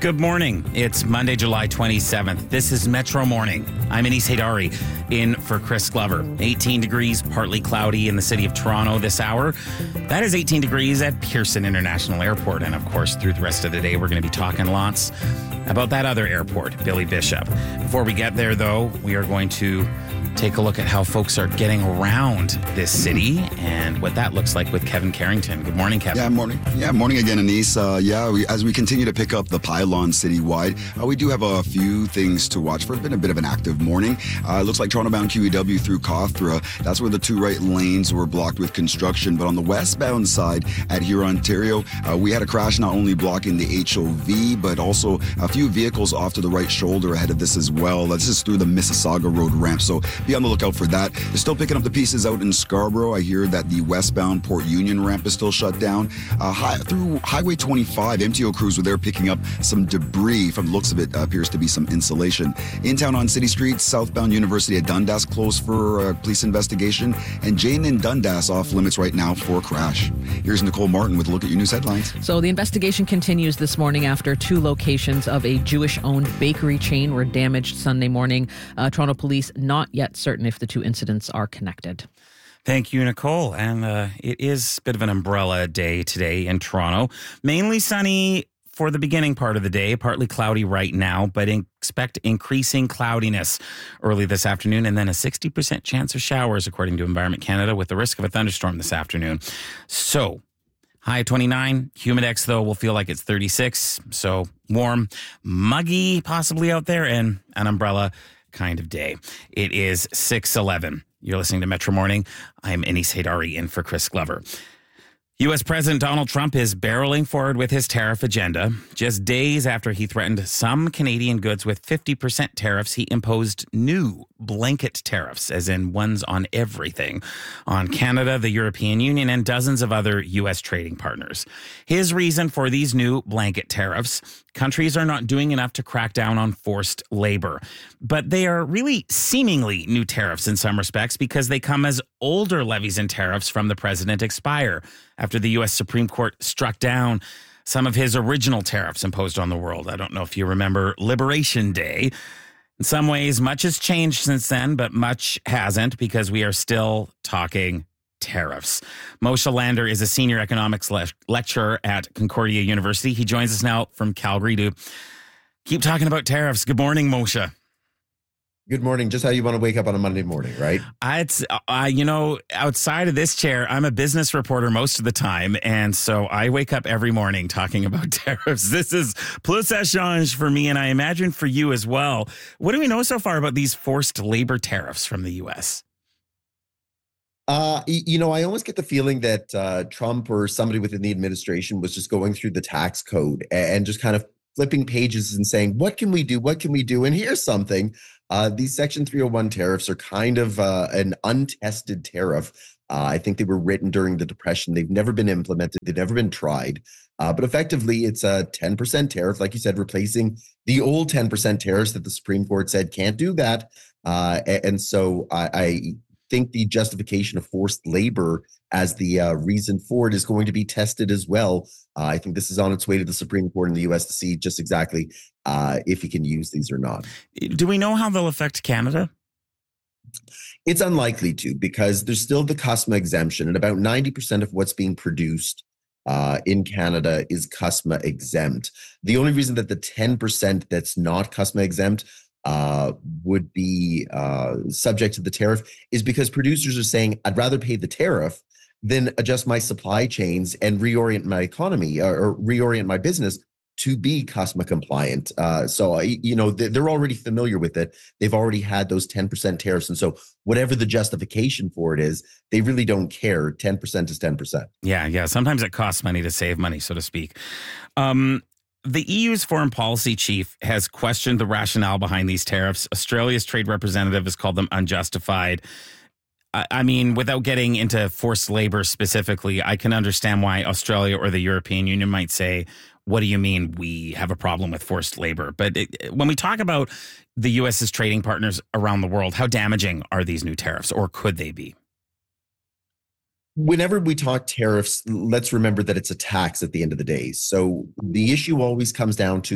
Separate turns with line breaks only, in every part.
Good morning. It's Monday, July 27th. This is Metro Morning. I'm Anis Haydari in for Chris Glover. 18 degrees, partly cloudy in the city of Toronto this hour. That is 18 degrees at Pearson International Airport. And of course, through the rest of the day, we're going to be talking lots about that other airport, Billy Bishop. Before we get there, though, we are going to take a look at how folks are getting around this city and what that looks like with Kevin Carrington. Good morning, Kevin.
Morning again, Anis. As we continue to pick up the pylon citywide, we do have a few things to watch for. It's been a bit of an active morning. It looks like Toronto-bound QEW through Cawthra. That's where the two right lanes were blocked with construction. But on the westbound side at Huron, Ontario, we had a crash not only blocking the HOV, but also a few vehicles off to the right shoulder ahead of this as well. This is through the Mississauga Road ramp, so be on the lookout for that. They're still picking up the pieces out in Scarborough. I hear that the westbound Port Union ramp is still shut down. Through Highway 25, MTO crews were there picking up some debris. From the looks of it, appears to be some insulation. In town on City Street, southbound University at Dundas closed for police investigation. And Jane and Dundas off limits right now for a crash. Here's Nicole Martin with a look at your news headlines.
So the investigation continues this morning after two locations of a Jewish-owned bakery chain were damaged Sunday morning. Toronto police not yet certain if the two incidents are connected.
Thank you, Nicole. And it is a bit of an umbrella day today in Toronto. Mainly sunny for the beginning part of the day, partly cloudy right now, but expect increasing cloudiness early this afternoon and then a 60% chance of showers, according to Environment Canada, with the risk of a thunderstorm this afternoon. So, high 29, humidex, though, will feel like it's 36. So warm, muggy possibly out there, and an umbrella kind of day. It is 6:11. You're listening to Metro Morning. I'm Anis Haydari in for Chris Glover. U.S. President Donald Trump is barreling forward with his tariff agenda. Just days after he threatened some Canadian goods with 50% tariffs, he imposed new blanket tariffs, as in ones on everything, on Canada, the European Union, and dozens of other U.S. trading partners. His reason for these new blanket tariffs: countries are not doing enough to crack down on forced labor. But they are really seemingly new tariffs in some respects because they come as older levies and tariffs from the president expire after the U.S. Supreme Court struck down some of his original tariffs imposed on the world. I don't know if you remember Liberation Day. In some ways, much has changed since then, but much hasn't because we are still talking tariffs. Moshe Lander is a senior economics lecturer at Concordia University. He joins us now from Calgary to keep talking about tariffs. Good morning, Moshe.
Good morning. Just how you want to wake up on a Monday morning, right?
It's, outside of this chair, I'm a business reporter most of the time. And so I wake up every morning talking about tariffs. This is plus échange for me, and I imagine for you as well. What do we know so far about these forced labor tariffs from the U.S.?
I almost get the feeling that Trump or somebody within the administration was just going through the tax code and just kind of flipping pages and saying, what can we do? What can we do? And here's something. These Section 301 tariffs are kind of an untested tariff. I think they were written during the Depression. They've never been implemented. They've never been tried. But effectively, it's a 10% tariff, like you said, replacing the old 10% tariffs that the Supreme Court said can't do that. And so I think the justification of forced labor as the reason for it is going to be tested as well. I think this is on its way to the Supreme Court in the U.S. to see just exactly if he can use these or not.
Do we know how they'll affect Canada?
It's unlikely to, because there's still the CUSMA exemption, and about 90% of what's being produced in Canada is CUSMA exempt. The only reason that the 10% that's not CUSMA exempt would be subject to the tariff is because producers are saying, I'd rather pay the tariff than adjust my supply chains and reorient my economy or reorient my business to be CUSMA compliant. So they're already familiar with it. They've already had those 10% tariffs. And so whatever the justification for it is, they really don't care. 10% is 10%.
Yeah. Sometimes it costs money to save money, so to speak. The EU's foreign policy chief has questioned the rationale behind these tariffs. Australia's trade representative has called them unjustified. I mean, without getting into forced labor specifically, I can understand why Australia or the European Union might say, what do you mean we have a problem with forced labor? But when we talk about the U.S.'s trading partners around the world, how damaging are these new tariffs, or could they be?
Whenever we talk tariffs, let's remember that it's a tax at the end of the day. So the issue always comes down to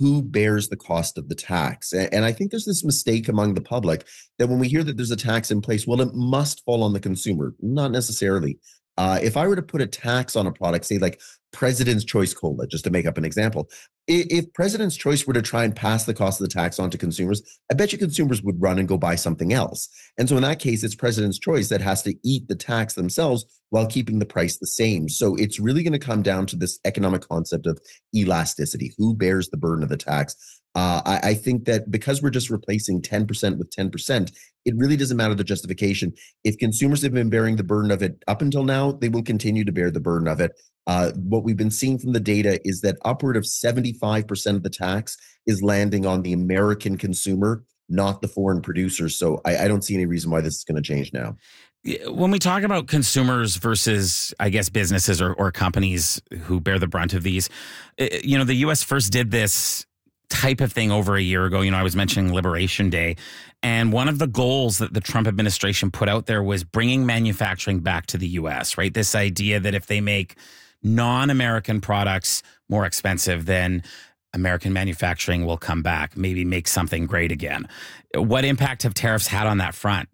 who bears the cost of the tax? And I think there's this mistake among the public that when we hear that there's a tax in place, well, it must fall on the consumer. Not necessarily. If I were to put a tax on a product, say like President's Choice Cola, just to make up an example, if President's Choice were to try and pass the cost of the tax on to consumers, I bet you consumers would run and go buy something else. And so in that case, it's President's Choice that has to eat the tax themselves while keeping the price the same. So it's really going to come down to this economic concept of elasticity. Who bears the burden of the tax? I think that because we're just replacing 10% with 10%, it really doesn't matter the justification. If consumers have been bearing the burden of it up until now, they will continue to bear the burden of it. What we've been seeing from the data is that upward of 75% of the tax is landing on the American consumer, not the foreign producers. So I don't see any reason why this is going to change now.
When we talk about consumers versus, I guess, businesses or companies who bear the brunt of these, the U.S. first did this type of thing over a year ago. I was mentioning Liberation Day. And one of the goals that the Trump administration put out there was bringing manufacturing back to the U.S., right? This idea that if they make non-American products more expensive, then American manufacturing will come back, maybe make something great again. What impact have tariffs had on that front?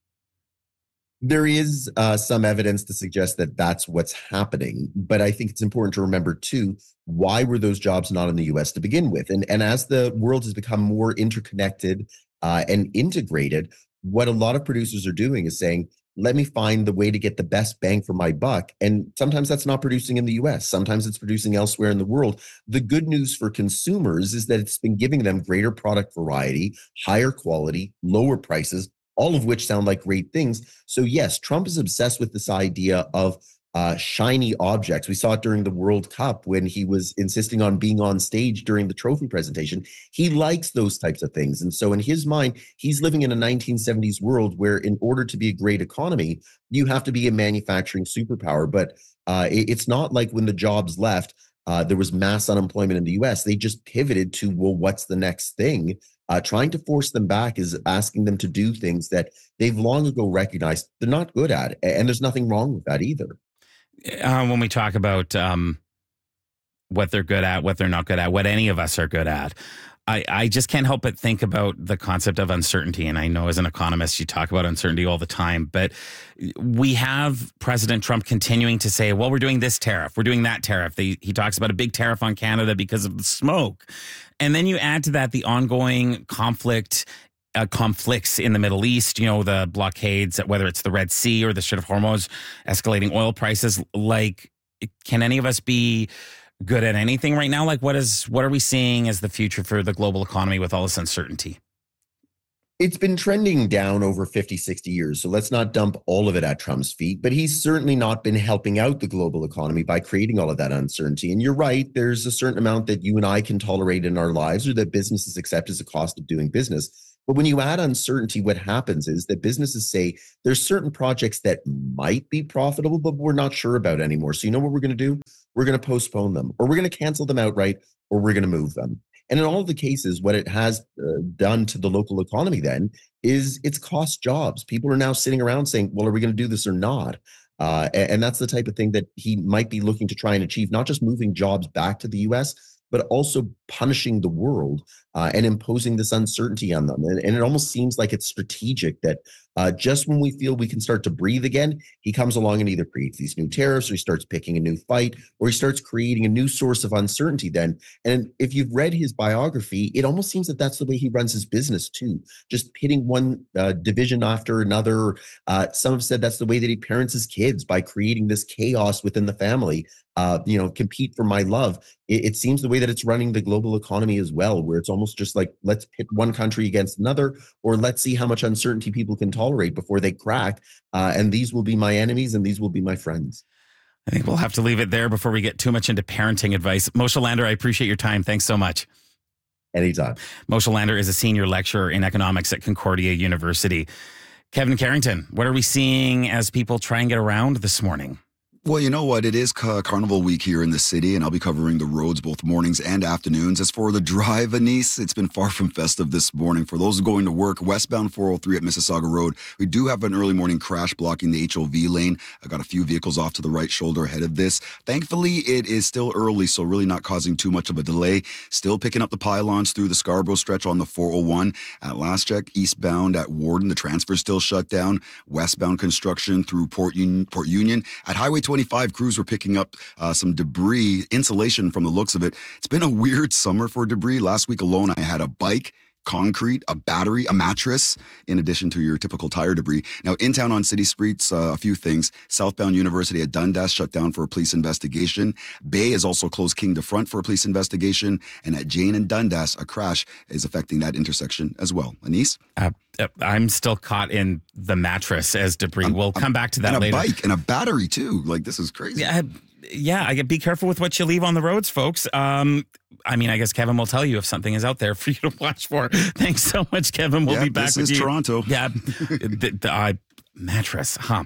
There is some evidence to suggest that that's what's happening. But I think it's important to remember, too, why were those jobs not in the U.S. to begin with? And as the world has become more interconnected and integrated, what a lot of producers are doing is saying, let me find the way to get the best bang for my buck. And sometimes that's not producing in the U.S. Sometimes it's producing elsewhere in the world. The good news for consumers is that it's been giving them greater product variety, higher quality, lower prices, all of which sound like great things. So yes, Trump is obsessed with this idea of shiny objects. We saw it during the World Cup when he was insisting on being on stage during the trophy presentation. He likes those types of things. And so in his mind, he's living in a 1970s world where in order to be a great economy, you have to be a manufacturing superpower. But it's not like when the jobs left, there was mass unemployment in the US. They just pivoted to, well, what's the next thing? Trying to force them back is asking them to do things that they've long ago recognized they're not good at. And there's nothing wrong with that either.
When we talk about what they're good at, what they're not good at, what any of us are good at, I just can't help but think about the concept of uncertainty. And I know as an economist, you talk about uncertainty all the time, but we have President Trump continuing to say, well, we're doing this tariff, we're doing that tariff. He talks about a big tariff on Canada because of the smoke. And then you add to that the ongoing conflicts in the Middle East, the blockades, whether it's the Red Sea or the Strait of Hormuz, escalating oil prices. Like, can any of us be good at anything right now? Like, what are we seeing as the future for the global economy with all this uncertainty?
It's been trending down over 50, 60 years. So let's not dump all of it at Trump's feet, but he's certainly not been helping out the global economy by creating all of that uncertainty. And you're right, there's a certain amount that you and I can tolerate in our lives or that businesses accept as a cost of doing business. But when you add uncertainty, what happens is that businesses say there's certain projects that might be profitable, but we're not sure about anymore. So you know what we're going to do? We're going to postpone them, or we're going to cancel them outright, or we're going to move them. And in all of the cases, what it has done to the local economy then is it's cost jobs. People are now sitting around saying, well, are we going to do this or not? And that's the type of thing that he might be looking to try and achieve, not just moving jobs back to the U.S., but also punishing the world and imposing this uncertainty on them. And it almost seems like it's strategic that just when we feel we can start to breathe again, he comes along and either creates these new tariffs or he starts picking a new fight or he starts creating a new source of uncertainty then. And if you've read his biography, it almost seems that that's the way he runs his business too, just pitting one division after another. Some have said that's the way that he parents his kids, by creating this chaos within the family. Compete for my love. It seems the way that it's running the global economy as well, where it's almost just like, let's pit one country against another, or let's see how much uncertainty people can tolerate before they crack. And these will be my enemies and these will be my friends.
I think we'll have to leave it there before we get too much into parenting advice. Moshe Lander, I appreciate your time. Thanks so much.
Anytime.
Moshe Lander is a senior lecturer in economics at Concordia University. Kevin Carrington, what are we seeing as people try and get around this morning?
Well, you know what? It is Carnival Week here in the city, and I'll be covering the roads both mornings and afternoons. As for the drive, Anise, it's been far from festive this morning. For those going to work, westbound 403 at Mississauga Road, we do have an early morning crash blocking the HOV lane. I got a few vehicles off to the right shoulder ahead of this. Thankfully, it is still early, so really not causing too much of a delay. Still picking up the pylons through the Scarborough stretch on the 401. At last check, eastbound at Warden, the transfer's still shut down. Westbound construction through Port Union. At Highway 25, crews were picking up some debris, insulation from the looks of it. It's been a weird summer for debris. Last week alone, I had a bike, concrete, a battery, a mattress, in addition to your typical tire debris. Now, in town on city streets, a few things. Southbound University at Dundas shut down for a police investigation. Bay is also closed King to Front for a police investigation. And at Jane and Dundas, a crash is affecting that intersection as well. Anise?
I'm still caught in the mattress as debris. We'll come back to that later.
And a bike and a battery, too. Like, this is crazy.
Yeah, be careful with what you leave on the roads, folks. I mean, I guess Kevin will tell you if something is out there for you to watch for. Thanks so much, Kevin. We'll be back with you.
This is Toronto.
Yeah, mattress, huh?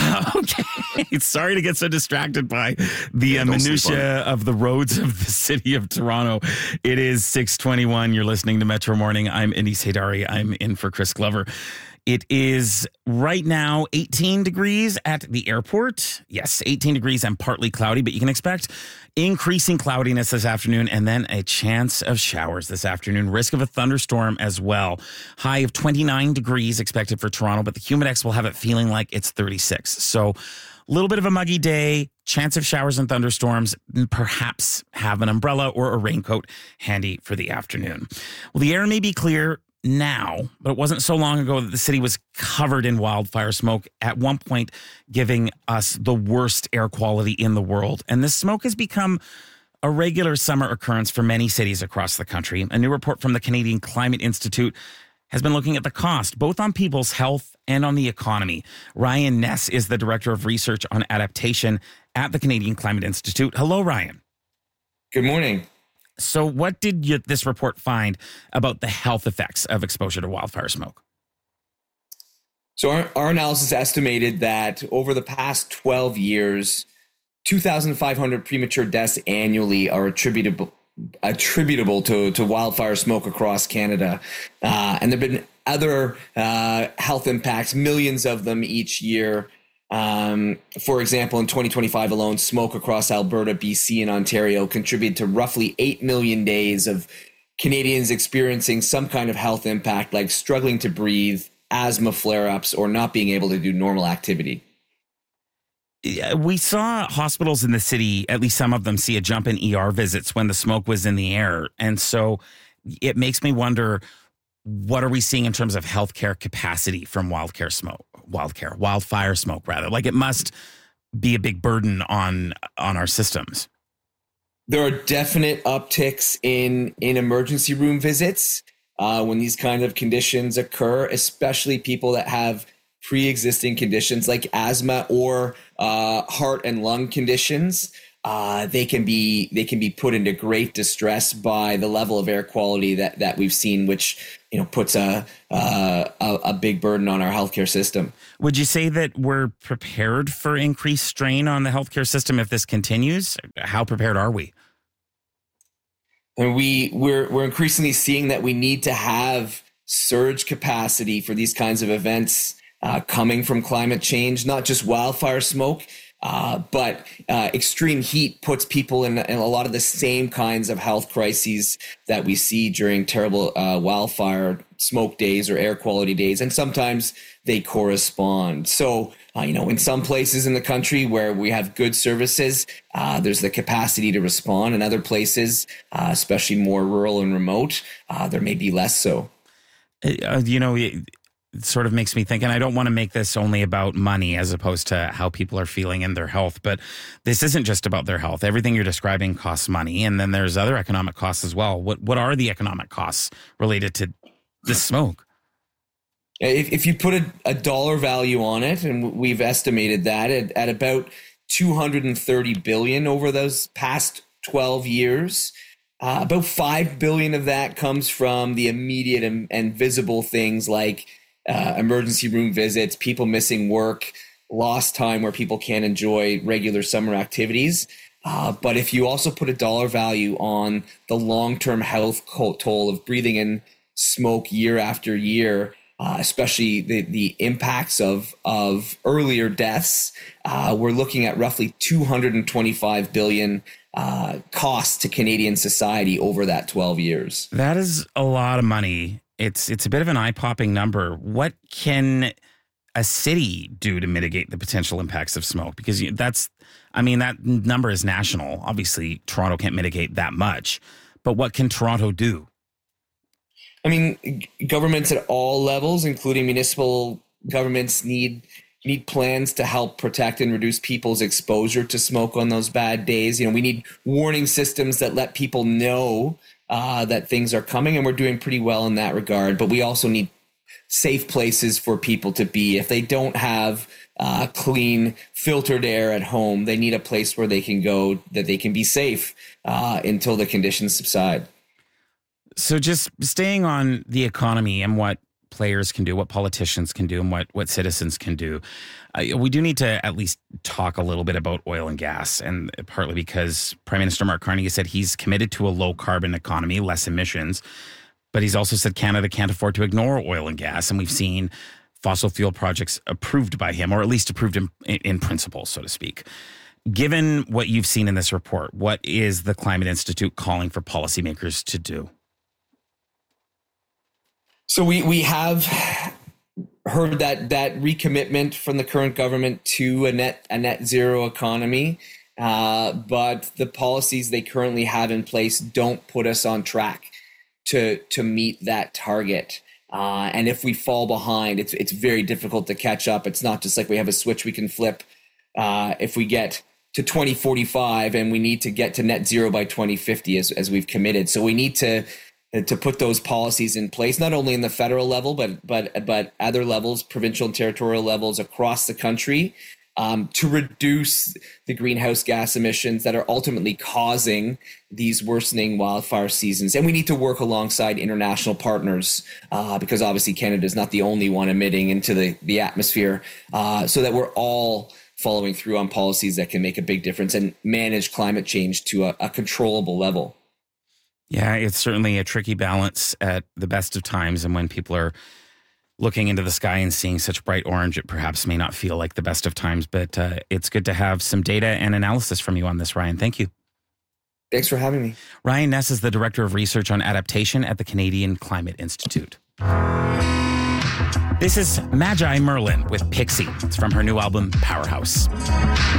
Okay. Sorry to get so distracted by the minutiae of the roads of the city of Toronto. It is 6:21. You're listening to Metro Morning. I'm Anise Haydari. I'm in for Chris Glover. It is right now 18 degrees at the airport. Yes, 18 degrees and partly cloudy, but you can expect increasing cloudiness this afternoon and then a chance of showers this afternoon. Risk of a thunderstorm as well. High of 29 degrees expected for Toronto, but the Humidex will have it feeling like it's 36. So a little bit of a muggy day, chance of showers and thunderstorms, perhaps have an umbrella or a raincoat handy for the afternoon. Well, the air may be clear now, but it wasn't so long ago that the city was covered in wildfire smoke, at one point giving us the worst air quality in the world. And this smoke has become a regular summer occurrence for many cities across the country. A new report from the Canadian Climate Institute has been looking at the cost, both on people's health and on the economy. Ryan Ness is the Director of Research on Adaptation at the Canadian Climate Institute. Hello, Ryan.
Good morning.
So what did this report find about the health effects of exposure to wildfire smoke?
So our analysis estimated that over the past 12 years, 2,500 premature deaths annually are attributable to wildfire smoke across Canada. And there have been other health impacts, millions of them each year. For example, in 2025 alone, smoke across Alberta, BC, and Ontario contributed to roughly 8 million days of Canadians experiencing some kind of health impact, like struggling to breathe, asthma flare-ups, or not being able to do normal activity.
We saw hospitals in the city, at least some of them, see a jump in ER visits when the smoke was in the air. And so it makes me wonder, what are we seeing in terms of healthcare capacity from wildfire smoke? Like, it must be a big burden on our systems.
There are definite upticks in emergency room visits when these kind of conditions occur, especially people that have pre-existing conditions like asthma or heart and lung conditions. They can be put into great distress by the level of air quality that we've seen, which puts a big burden on our healthcare system.
Would you say that we're prepared for increased strain on the healthcare system if this continues? How prepared are we?
And we're increasingly seeing that we need to have surge capacity for these kinds of events coming from climate change, not just wildfire smoke. But extreme heat puts people in a lot of the same kinds of health crises that we see during terrible wildfire smoke days or air quality days, and sometimes they correspond. So, in some places in the country where we have good services, there's the capacity to respond. In other places, especially more rural and remote, there may be less so.
It sort of makes me think, and I don't want to make this only about money as opposed to how people are feeling in their health, but this isn't just about their health. Everything you're describing costs money, and then there's other economic costs as well. What are the economic costs related to the smoke?
If you put a dollar value on it, and we've estimated that at about $230 billion over those past 12 years, about $5 billion of that comes from the immediate and visible things like emergency room visits, people missing work, lost time where people can't enjoy regular summer activities. But if you also put a dollar value on the long-term health toll of breathing in smoke year after year, especially the impacts of earlier deaths, we're looking at roughly $225 billion cost to Canadian society over that 12 years.
That is a lot of money. It's a bit of an eye-popping number. What can a city do to mitigate the potential impacts of smoke? Because that number is national. Obviously, Toronto can't mitigate that much. But what can Toronto do?
I mean, governments at all levels, including municipal governments, need plans to help protect and reduce people's exposure to smoke on those bad days. We need warning systems that let people know that things are coming, and we're doing pretty well in that regard. But we also need safe places for people to be. If they don't have clean, filtered air at home, they need a place where they can go that they can be safe until the conditions subside.
So just staying on the economy and what players can do, what politicians can do, and what citizens can do, we do need to at least talk a little bit about oil and gas, and partly because Prime Minister Mark Carney said he's committed to a low-carbon economy, less emissions, but he's also said Canada can't afford to ignore oil and gas, and we've seen fossil fuel projects approved by him, or at least approved in principle, so to speak. Given what you've seen in this report, what is the Climate Institute calling for policymakers to do?
So we have heard that recommitment from the current government to a net zero economy, but the policies they currently have in place don't put us on track to meet that target. And if we fall behind, it's very difficult to catch up. It's not just like we have a switch we can flip. If we get to 2045 and we need to get to net zero by 2050 as we've committed. So we need to put those policies in place, not only in the federal level, but other levels, provincial and territorial levels across the country, to reduce the greenhouse gas emissions that are ultimately causing these worsening wildfire seasons. And we need to work alongside international partners, because obviously Canada is not the only one emitting into the atmosphere, so that we're all following through on policies that can make a big difference and manage climate change to a controllable level.
Yeah, it's certainly a tricky balance at the best of times. And when people are looking into the sky and seeing such bright orange, it perhaps may not feel like the best of times. But it's good to have some data and analysis from you on this, Ryan. Thank you.
Thanks for having me.
Ryan Ness is the Director of Research on Adaptation at the Canadian Climate Institute. This is Magi Merlin with Pixie. It's from her new album, Powerhouse.